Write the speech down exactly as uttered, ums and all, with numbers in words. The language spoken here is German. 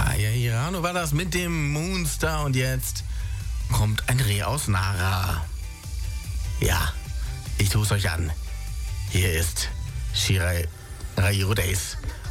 Ah, ja, Irano war das mit dem Moonstar und jetzt kommt ein Reh aus Nara. Ja, ich tue es euch an. Hier ist Shirai Rairo Days